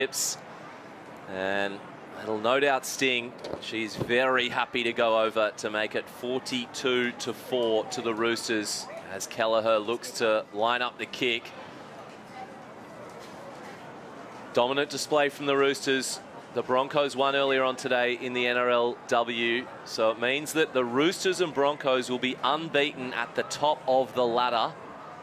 hips. And it'll no doubt sting. She's very happy to go over to make it 42-4 to the Roosters as Kelleher looks to line up the kick. Dominant display from the Roosters. The Broncos won earlier on today in the NRLW, so it means that the Roosters and Broncos will be unbeaten at the top of the ladder.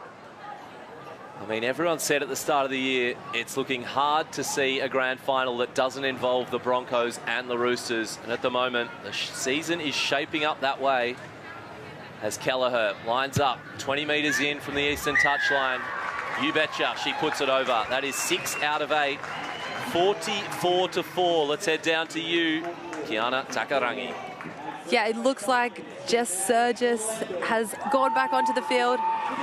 I mean, everyone said at the start of the year, it's looking hard to see a grand final that doesn't involve the Broncos and the Roosters. And at the moment, the season is shaping up that way as Kelleher lines up 20 metres in from the eastern touchline. You betcha, she puts it over. That is 6 out of 8. 44-4. Let's head down to you, Kiana Takarangi. Yeah, it looks like Jess Surgis has gone back onto the field,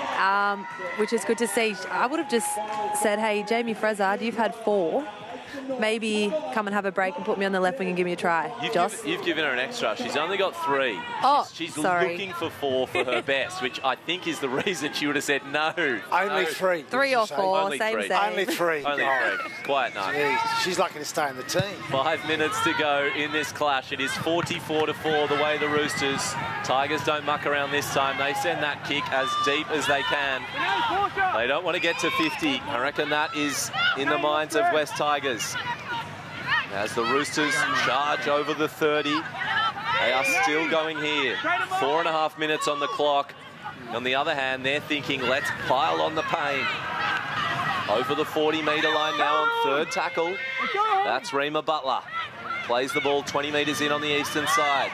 which is good to see. I would have just said, hey, Jamie Frezard, you've had 4. Maybe come and have a break and put me on the left wing and give me a try. You've given her an extra. She's only got 3. Oh, she's sorry. looking for 4 for her best, which I think is the reason she would have said no. Only 3. 3 or 4, Only same. Only 3. Only 3. Quiet night. Jeez, she's lucky to stay in the team. 5 minutes to go in this clash. It is 44-4 the way the Roosters. Tigers don't muck around this time. They send that kick as deep as they can. They don't want to get to 50. I reckon that is in the minds of West Tigers. As the Roosters charge over the 30, they are still going here. 4.5 minutes on the clock. On the other hand, they're thinking, let's pile on the pain. Over the 40-metre line now on third tackle. That's Rima Butler. Plays the ball 20 metres in on the eastern side.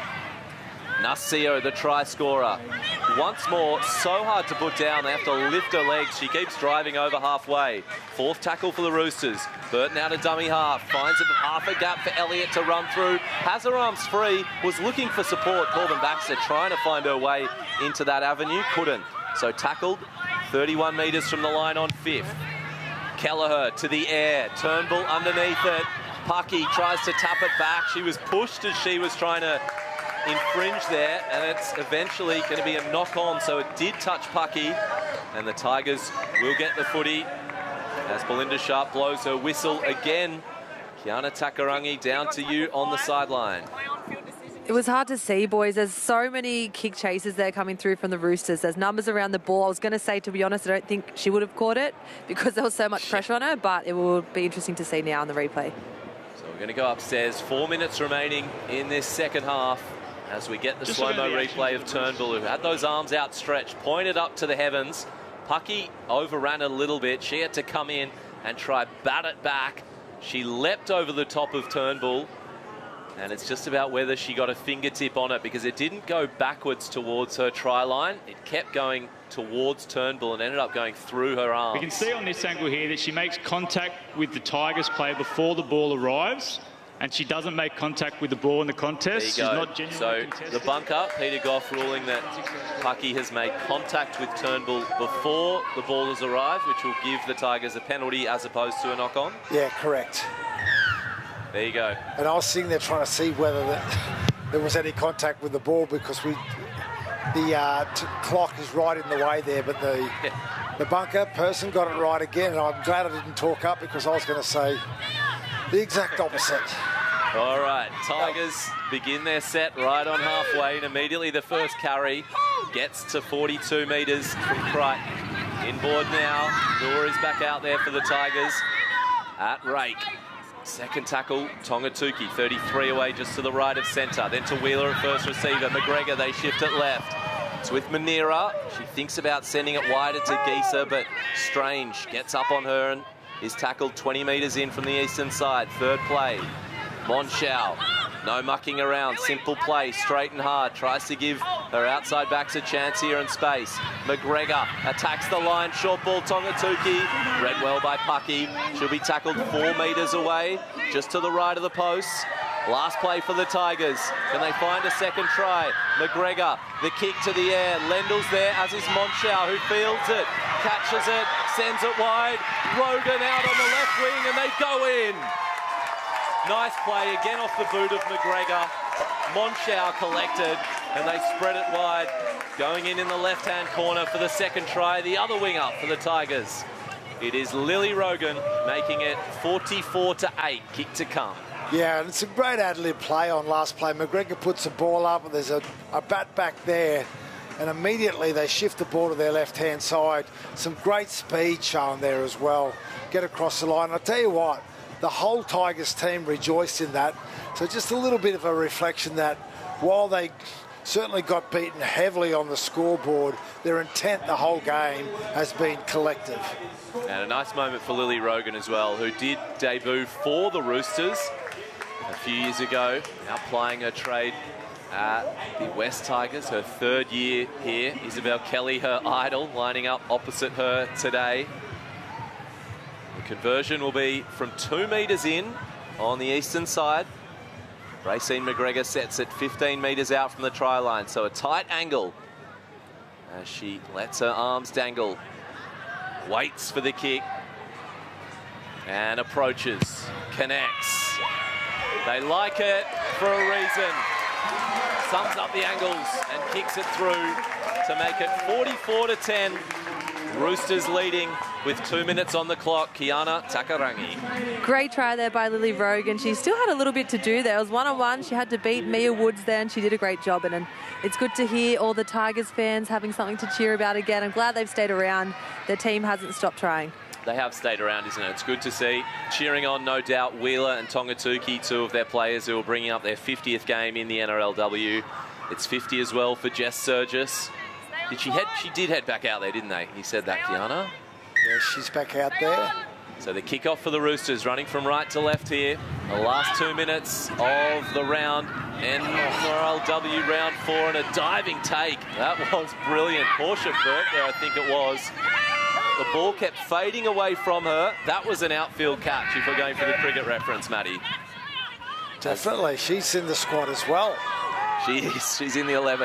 Nasio, the try scorer. Once more, so hard to put down. They have to lift her legs. She keeps driving over halfway. Fourth tackle for the Roosters. Burton out of dummy half. Finds half a gap for Elliott to run through. Has her arms free. Was looking for support. Corbin Baxter trying to find her way into that avenue. Couldn't. So tackled 31 metres from the line on 5th. Kelleher to the air. Turnbull underneath it. Pucky tries to tap it back. She was pushed as she was trying to infringe there, and it's eventually going to be a knock-on, so it did touch Pucky, and the Tigers will get the footy as Belinda Sharp blows her whistle again. Kiana Takarangi, down to you on the sideline. It was hard to see, boys. There's so many kick chases there coming through from the Roosters. There's numbers around the ball. I was going to say, to be honest, I don't think she would have caught it because there was so much pressure on her, but it will be interesting to see now in the replay. So we're going to go upstairs. 4 minutes remaining in this second half as we get the slow-mo replay of Turnbull, who had those arms outstretched, pointed up to the heavens. Pucky overran a little bit. She had to come in and try bat it back. She leapt over the top of Turnbull, and it's just about whether she got a fingertip on it, because it didn't go backwards towards her try line. It kept going towards Turnbull and ended up going through her arms. We can see on this angle here that she makes contact with the Tigers player before the ball arrives, and she doesn't make contact with the ball in the contest. She's not genuinely contested. The bunker, Peter Goff ruling that Pucky has made contact with Turnbull before the ball has arrived, which will give the Tigers a penalty as opposed to a knock-on. Yeah, correct. There you go. And I was sitting there trying to see whether there was any contact with the ball, because the clock is right in the way there, but the bunker person got it right again, and I'm glad I didn't talk up, because I was going to say the exact opposite. All right, Tigers begin their set right on halfway, and immediately the first carry gets to 42 metres from Crichton. Inboard now, Noor is back out there for the Tigers at rake. Second tackle, Tongatuki, 33 away just to the right of centre. Then to Wheeler at first receiver. McGregor, they shift it left. It's with Manira. She thinks about sending it wider to Geeser, but Strange gets up on her and is tackled 20 metres in from the eastern side. Third play, Monschau. No mucking around, simple play, straight and hard. Tries to give her outside backs a chance here in space. McGregor attacks the line, short ball, Tongatuki. Read well by Pucky. She'll be tackled 4 metres away, just to the right of the posts. Last play for the Tigers. Can they find a second try? McGregor, the kick to the air. Lendel's there, as is Monschau, who fields it, catches it, sends it wide. Rogan out on the left wing, and they go in. Nice play again off the boot of McGregor. Monschau collected, and they spread it wide. Going in the left-hand corner for the second try, the other winger for the Tigers. It is Lily Rogan making it 44-8. Kick to come. Yeah, and it's a great ad-lib play on last play. McGregor puts the ball up, and there's a bat back there, and immediately they shift the ball to their left-hand side. Some great speed shown there as well. Get across the line. I'll tell you what, the whole Tigers team rejoiced in that. So just a little bit of a reflection that while they certainly got beaten heavily on the scoreboard, their intent the whole game has been collective. And a nice moment for Lily Rogan as well, who did debut for the Roosters a few years ago, now plying her trade at the West Tigers, her third year here. Isabel Kelly, her idol, lining up opposite her today. The conversion will be from 2 metres in on the eastern side. Racine McGregor sets it 15 metres out from the try line, so a tight angle as she lets her arms dangle. Waits for the kick and approaches, connects. They like it for a reason. Sums up the angles and kicks it through to make it 44-10. Roosters leading with 2 minutes on the clock. Kiana Takarangi. Great try there by Lily Rogan. She still had a little bit to do there. It was 1-on-1. She had to beat Mia Woods there, and she did a great job. And it's good to hear all the Tigers fans having something to cheer about again. I'm glad they've stayed around. Their team hasn't stopped trying. They have stayed around, isn't it? It's good to see. Cheering on, no doubt, Wheeler and Tongatuki, two of their players who are bringing up their 50th game in the NRLW. It's 50 as well for Jess Surgis. She did head back out there, didn't they? You said that, Kiana. Yeah, she's back out there. So the kickoff for the Roosters, running from right to left here. The last 2 minutes of the round. NRLW round 4 and a diving take. That was brilliant. Portia Burke there, I think it was. The ball kept fading away from her. That was an outfield catch if we're going for the cricket reference, Maddie. Definitely. She's in the squad as well. She is. She's in the 11.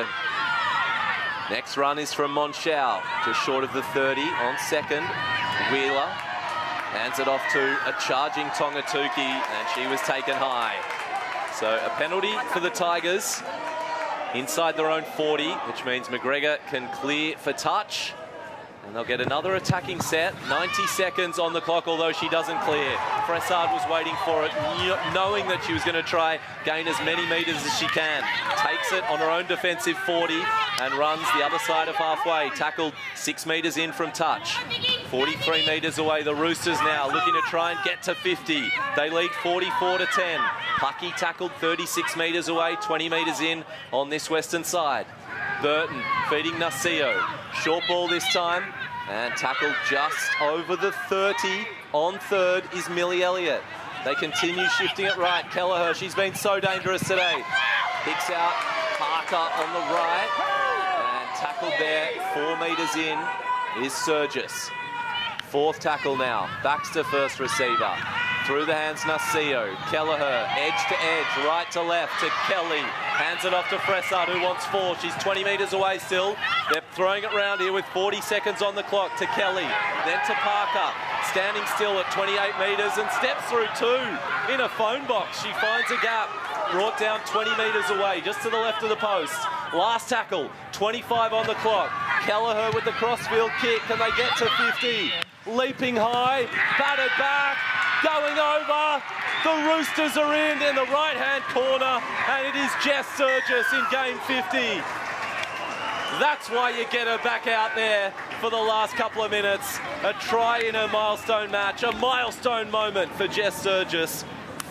Next run is from Monshao, just short of the 30 on second. Wheeler hands it off to a charging Tongatuki, and she was taken high. So a penalty for the Tigers inside their own 40, which means McGregor can clear for touch. And they'll get another attacking set. 90 seconds on the clock, although she doesn't clear. Fressard was waiting for it, knowing that she was going to try gain as many metres as she can. Takes it on her own defensive 40 and runs the other side of halfway. Tackled 6 metres in from touch. 43 metres away, the Roosters now looking to try and get to 50. They lead 44-10. Pucky tackled 36 metres away, 20 metres in on this western side. Burton feeding Nasio. Short ball this time and tackled just over the 30. On third is Millie Elliott. They continue shifting it right. Kelleher, she's been so dangerous today. Picks out Parker on the right and tackled there. 4 metres in is Surgis. Fourth tackle now. Baxter first receiver. Through the hands, Nasio. Kelleher, edge to edge, right to left to Kelly. Hands it off to Fressard, who wants 4. She's 20 metres away still. They're throwing it round here with 40 seconds on the clock to Kelly. Then to Parker, standing still at 28 metres and steps through 2 in a phone box. She finds a gap, brought down 20 metres away, just to the left of the post. Last tackle, 25 on the clock. Kelleher with the crossfield kick. Can they get to 50? Leaping high, batted back, going over. The Roosters are in the right-hand corner, and it is Jess Surgis in game 50. That's why you get her back out there for the last couple of minutes. A try in her milestone match, a milestone moment for Jess Surgis.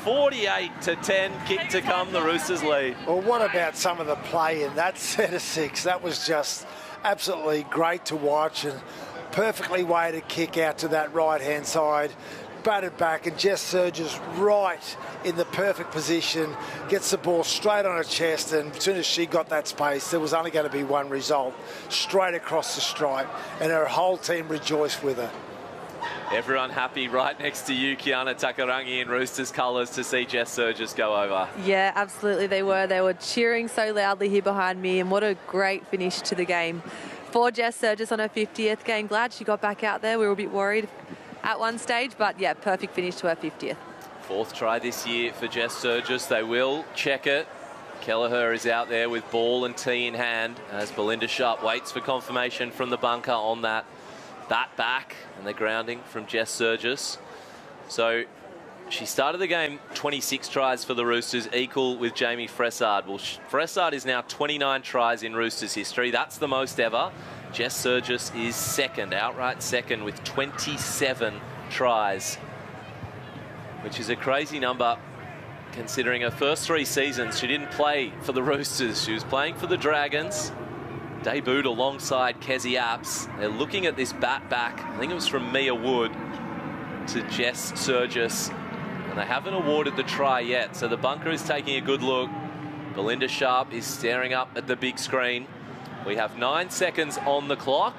48-10, kick to come, the Roosters lead. Well, what about some of the play in that set of 6? That was just absolutely great to watch, and perfectly weighted kick out to that right-hand side. Batted back, and Jess Surgis right in the perfect position, gets the ball straight on her chest, and as soon as she got that space, there was only going to be one result, straight across the stripe, and her whole team rejoiced with her. Everyone happy right next to you, Kiana Takarangi, in Roosters colours to see Jess Surgis go over. Yeah, absolutely they were. They were cheering so loudly here behind me, and what a great finish to the game for Jess Surgis on her 50th game. Glad she got back out there. We were a bit worried at one stage, but yeah, perfect finish to her 50th. Fourth try this year for Jess Surgis. They will check it. Kelleher is out there with ball and tee in hand as Belinda Sharp waits for confirmation from the bunker on that bat back and the grounding from Jess Surgis. So she started the game 26 tries for the Roosters, equal with Jamie Fressard. Well, Fressard is now 29 tries in Roosters history. That's the most ever. Jess Surgis is second, outright second, with 27 tries, which is a crazy number considering her first 3 seasons. She didn't play for the Roosters. She was playing for the Dragons. Debuted alongside Kezzy Apps. They're looking at this bat back. I think it was from Mia Wood to Jess Surgis. And they haven't awarded the try yet. So the bunker is taking a good look. Belinda Sharp is staring up at the big screen. We have 9 seconds on the clock.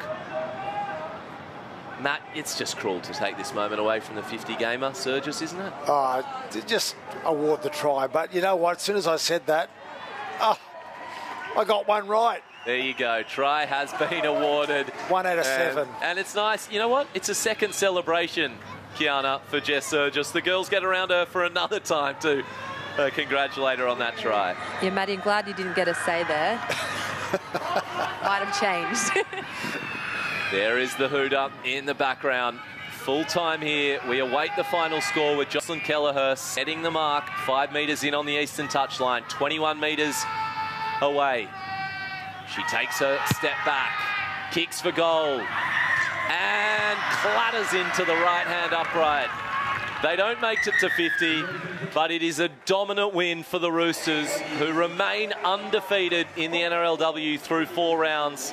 Matt, it's just cruel to take this moment away from the 50-gamer, Surgis, isn't it? Just award the try. But you know what? As soon as I said that, I got one right. There you go. Try has been awarded. 1 out of 7. And it's nice. You know what? It's a second celebration, Kiana, for Jess Surgis. The girls get around her for another time to congratulate her on that try. Yeah, Maddie, I'm glad you didn't get a say there. Might have changed. There is the hooter in the background. Full time here. We await the final score with Jocelyn Kelleher setting the mark. 5 metres in on the eastern touchline. 21 metres away. She takes a step back. Kicks for goal. And clatters into the right-hand upright. They don't make it to 50, but it is a dominant win for the Roosters, who remain undefeated in the NRLW through 4 rounds.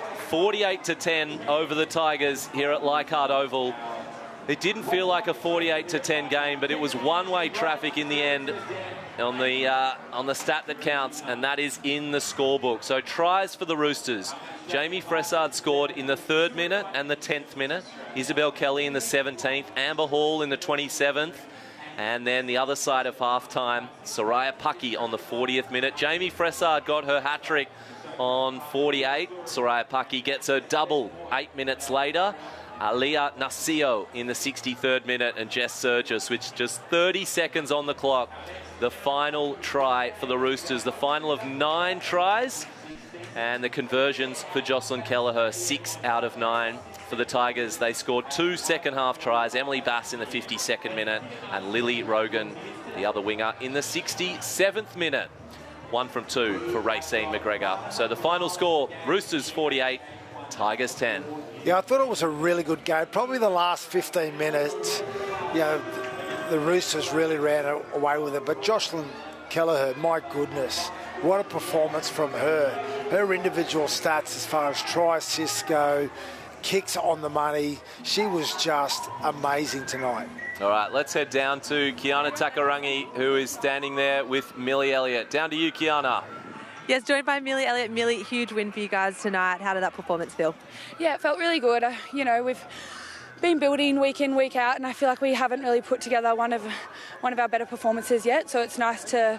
48-10 over the Tigers here at Leichhardt Oval. It didn't feel like a 48-10 game, but it was one-way traffic in the end on the stat that counts, and that is in the scorebook. So tries for the Roosters. Jamie Fressard scored in the 3rd minute and the 10th minute. Isabel Kelly in the 17th. Amber Hall in the 27th. And then the other side of half-time, Soraya Pucky on the 40th minute. Jamie Fressard got her hat-trick on 48. Soraya Pucky gets her double 8 minutes later. Leah Nacio in the 63rd minute, and Jess Surgis, with just 30 seconds on the clock. The final try for the Roosters, the final of 9 tries. And the conversions for Jocelyn Kelleher, 6 out of 9. For the Tigers, they scored 2 second-half tries. Emily Bass in the 52nd minute and Lily Rogan, the other winger, in the 67th minute. 1 from 2 for Racine McGregor. So the final score, Roosters 48, Tigers 10. Yeah, I thought it was a really good game. Probably the last 15 minutes, you know, the Roosters really ran away with it. But Jocelyn Kelleher, my goodness, what a performance from her. Her individual stats as far as try, assists go, kicks on the money. She was just amazing tonight. All right, let's head down to Kiana Takarangi, who is standing there with Millie Elliott. Down to you, Kiana. Yes, joined by Millie Elliott. Millie, huge win for you guys tonight. How did that performance feel? Yeah, it felt really good. You know, we've been building week in, week out, and I feel like we haven't really put together one of our better performances yet. So it's nice to,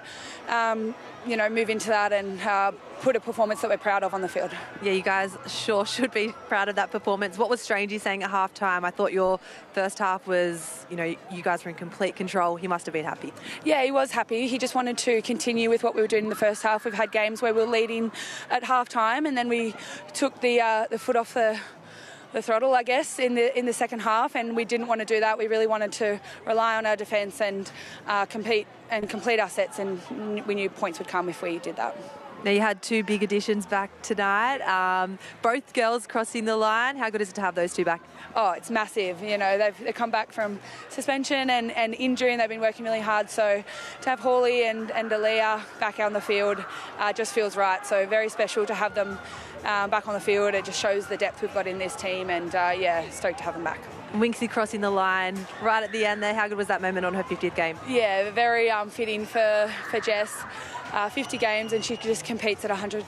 you know, move into that and put a performance that we're proud of on the field. Yeah, you guys sure should be proud of that performance. What was Strangey saying at halftime? I thought your first half was, you know, you guys were in complete control. He must have been happy. Yeah, he was happy. He just wanted to continue with what we were doing in the first half. We've had games where we were leading at halftime, and then we took the foot off the throttle, I guess, in the second half, and we didn't want to do that. We really wanted to rely on our defence and compete and complete our sets, and we knew points would come if we did that. Now, you had 2 big additions back tonight. Both girls crossing the line. How good is it to have those 2 back? Oh, it's massive. You know, they've come back from suspension and injury, and they've been working really hard. So to have Hawley and Aaliyah back out on the field just feels right. So very special to have them back on the field. It just shows the depth we've got in this team, and yeah, stoked to have them back. Winksy crossing the line right at the end there. How good was that moment on her 50th game? Yeah, very fitting for Jess. 50 games, and she just competes at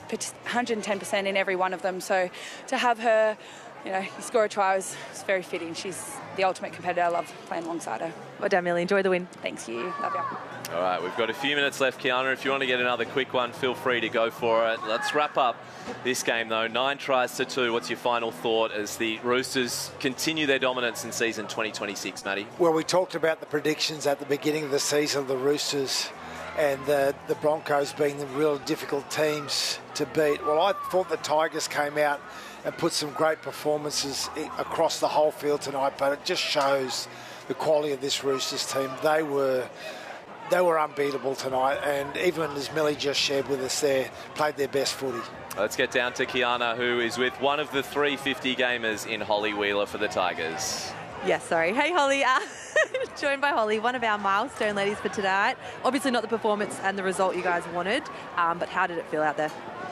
110% in every one of them. So to have her, you know, score a try was very fitting. She's the ultimate competitor. I love playing alongside her. Well done, Millie. Enjoy the win. Thanks, you. Love you. All right, we've got a few minutes left, Kiana. If you want to get another quick one, feel free to go for it. Let's wrap up this game, though. 9 tries to 2. What's your final thought as the Roosters continue their dominance in season 2026, Matty? Well, we talked about the predictions at the beginning of the season of the Roosters. and the Broncos being the real difficult teams to beat. Well, I thought the Tigers came out and put some great performances across the whole field tonight, but it just shows the quality of this Roosters team. They were unbeatable tonight, and even as Millie just shared with us there, played their best footy. Let's get down to Kiana, who is with one of the 350 gamers in Holly Wheeler for the Tigers. Yes, sorry. Hey, Holly. Joined by Holly, one of our milestone ladies for tonight. Obviously not the performance and the result you guys wanted, but how did it feel out there?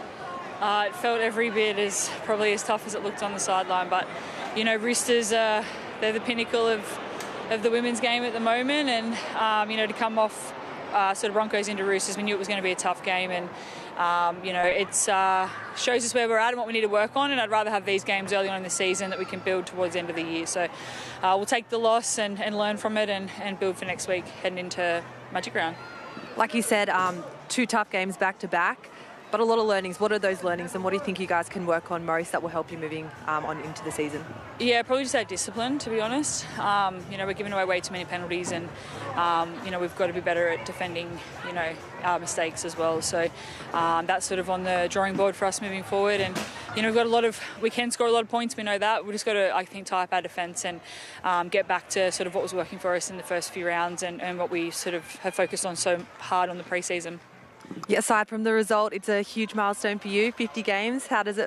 It felt every bit as probably as tough as it looked on the sideline, but, you know, Roosters, they're the pinnacle of the women's game at the moment, and, you know, to come off sort of Broncos into Roosters, we knew it was going to be a tough game, and, you know, it shows us where we're at and what we need to work on, and I'd rather have these games early on in the season that we can build towards the end of the year. So we'll take the loss and learn from it and build for next week heading into Magic Round. Like you said, 2 tough games back to back, but a lot of learnings. What are those learnings, and what do you think you guys can work on most that will help you moving on into the season? Yeah, probably just our discipline, to be honest. You know, we're giving away way too many penalties, and, you know, we've got to be better at defending, you know, our mistakes as well. So that's sort of on the drawing board for us moving forward. And, you know, we can score a lot of points, we know that. We've just got to, I think, tie up our defence and get back to sort of what was working for us in the first few rounds and what we sort of have focused on so hard on the pre-season. Yeah, aside from the result, it's a huge milestone for you, 50 games. How does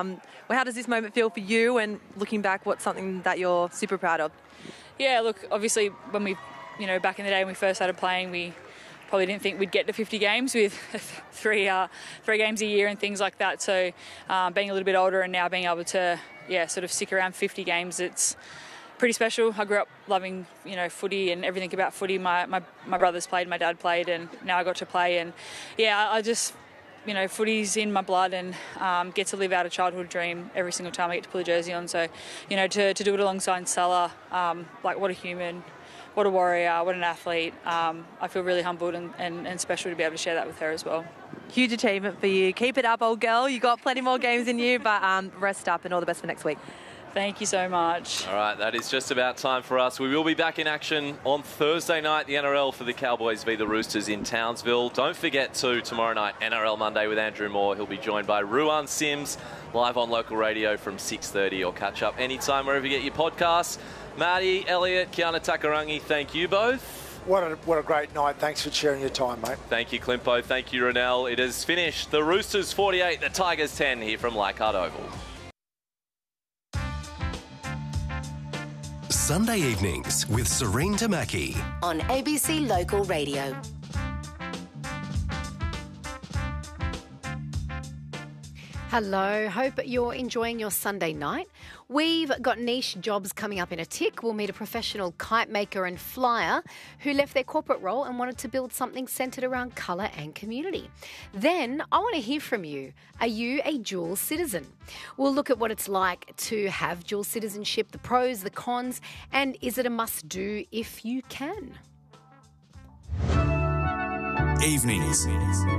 this moment feel for you, and looking back, what's something that you're super proud of? Yeah, look, obviously when we, you know, back in the day when we first started playing, we probably didn't think we'd get to 50 games with three games a year and things like that. So being a little bit older and now being able to, sort of stick around 50 games, it's pretty special. I grew up loving, you know, footy and everything about footy. My brothers played, my dad played, and now I got to play. And I just, you know, footy's in my blood, and get to live out a childhood dream every single time I get to pull a jersey on. So, you know, to do it alongside Stella, like, what a human, what a warrior, what an athlete. I feel really humbled and special to be able to share that with her as well. Huge achievement for you. Keep it up, old girl. You got plenty more games in you, but rest up and all the best for next week. Thank you so much. All right, that is just about time for us. We will be back in action on Thursday night, the NRL for the Cowboys v the Roosters in Townsville. Don't forget to, tomorrow night, NRL Monday with Andrew Moore. He'll be joined by Ruan Sims, live on local radio from 6:30, or catch up anytime wherever you get your podcasts. Marty, Elliot, Kiana Takarangi, thank you both. What a great night. Thanks for sharing your time, mate. Thank you, Klimpo. Thank you, Ronell. It is finished. The Roosters 48, the Tigers 10 here from Leichhardt Oval. Sunday evenings with Serene Tamaki on ABC Local Radio. Hello, hope you're enjoying your Sunday night. We've got niche jobs coming up in a tick. We'll meet a professional kite maker and flyer who left their corporate role and wanted to build something centred around colour and community. Then I want to hear from you. Are you a dual citizen? We'll look at what it's like to have dual citizenship, the pros, the cons, and is it a must-do if you can? Evenings.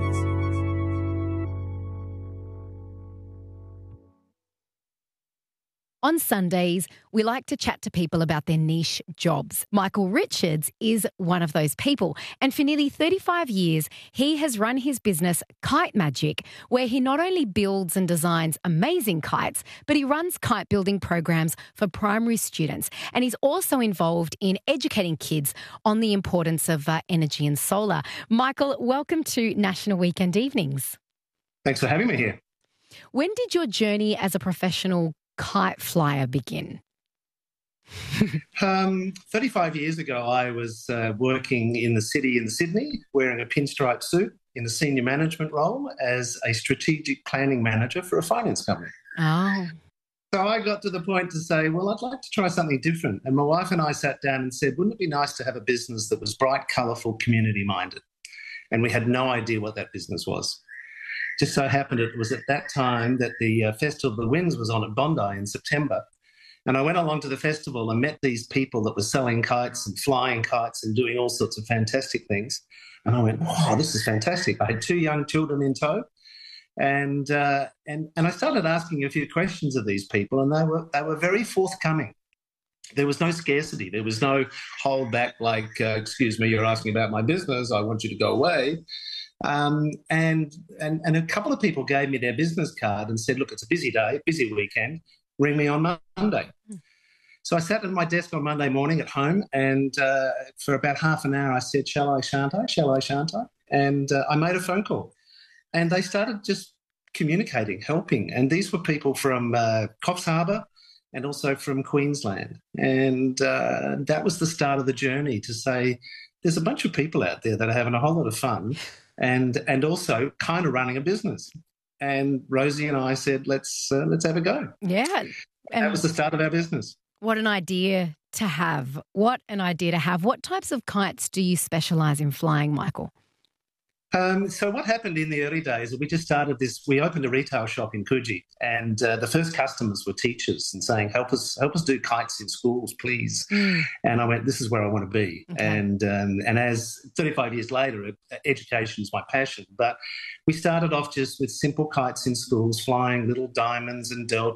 On Sundays, we like to chat to people about their niche jobs. Michael Richards is one of those people. And for nearly 35 years, he has run his business Kite Magic, where he not only builds and designs amazing kites, but he runs kite building programs for primary students. And he's also involved in educating kids on the importance of energy and solar. Michael, welcome to National Weekend Evenings. Thanks for having me here. When did your journey as a professional kite flyer begin? 35 years ago, I was working in the city in Sydney, wearing a pinstripe suit in a senior management role as a strategic planning manager for a finance company. Oh. So I got to the point to say, well, I'd like to try something different. And my wife and I sat down and said, wouldn't it be nice to have a business that was bright, colourful, community-minded? And we had no idea what that business was. Just so happened it was at that time that the Festival of the Winds was on at Bondi in September. And I went along to the festival and met these people that were selling kites and flying kites and doing all sorts of fantastic things. And I went, wow, this is fantastic. I had 2 young children in tow. And I started asking a few questions of these people, and they were very forthcoming. there was no scarcity. There was no hold back like, excuse me, you're asking about my business, I want you to go away. And a couple of people gave me their business card and said, look, it's a busy day, busy weekend, ring me on Monday. So I sat at my desk on Monday morning at home and for about half an hour I said, shall I, shan't I? Shall I, shan't I? And I made a phone call. And they started just communicating, helping. And these were people from Coffs Harbour and also from Queensland. And that was the start of the journey to say there's a bunch of people out there that are having a whole lot of fun and also kind of running a business. And Rosie and I said, let's have a go. Yeah. And that was the start of our business. What an idea to have. What an idea to have. What types of kites do you specialise in flying, Michael? So what happened in the early days, we just started this, we opened a retail shop in Coogee and the first customers were teachers and saying, help us do kites in schools, please. And I went, this is where I want to be. Okay. And as 35 years later, education is my passion. But we started off just with simple kites in schools, flying little diamonds and deltas